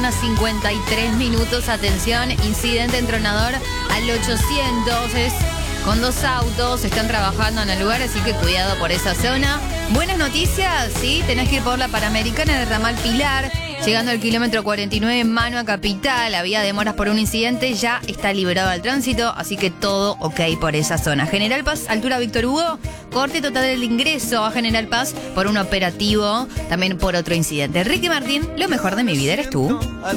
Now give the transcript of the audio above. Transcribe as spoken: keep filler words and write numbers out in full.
mañana, cincuenta y tres minutos. Atención, incidente entronador al ochocientos. Es con dos autos, están trabajando en el lugar, así que cuidado por esa zona. Buenas noticias, sí, tenés que ir por la Panamericana de Ramal Pilar. Llegando al kilómetro cuarenta y nueve en mano a Capital, había demoras por un incidente, ya está liberado el tránsito, así que todo ok por esa zona. General Paz, altura Víctor Hugo, corte total del ingreso a General Paz por un operativo, también por otro incidente. Ricky Martín, lo mejor de mi vida eres tú.